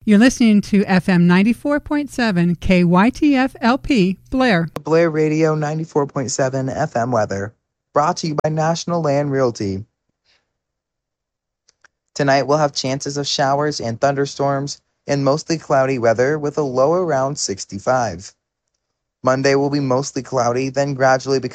You're listening to FM 94.7 KYTF-LP, Blair. Blair Radio 94.7 FM weather, brought to you by National Land Realty. Tonight we'll have chances of showers and thunderstorms and mostly cloudy weather with a low around 65. Monday will be mostly cloudy, then gradually become